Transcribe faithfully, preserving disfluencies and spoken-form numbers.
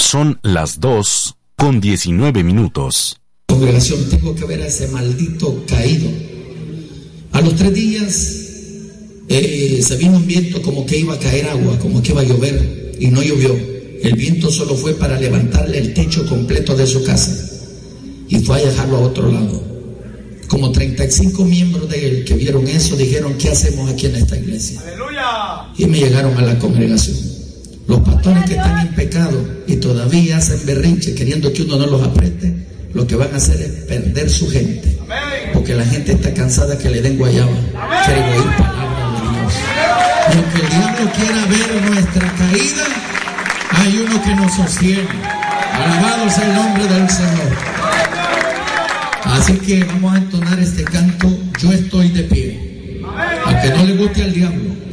Son las dos con diecinueve minutos. Congregación, tengo que ver a ese maldito caído. A los tres días eh, se vino un viento como que iba a caer agua, como que iba a llover, y no llovió. El viento solo fue para levantarle el techo completo de su casa y fue a dejarlo a otro lado. Como treinta y cinco miembros de él que vieron eso dijeron: ¿qué hacemos aquí en esta iglesia? ¡Aleluya! Y me llegaron a la congregación. Los pastores que están en pecado y todavía hacen berrinche queriendo que uno no los apriete, lo que van a hacer es perder su gente. Porque la gente está cansada que le den guayaba. Quiere oír palabras de Dios. Y aunque el diablo quiera ver nuestra caída, hay uno que nos sostiene. Alabado sea el nombre del Señor. Así que vamos a entonar este canto: Yo estoy de pie. Aunque no le guste al diablo,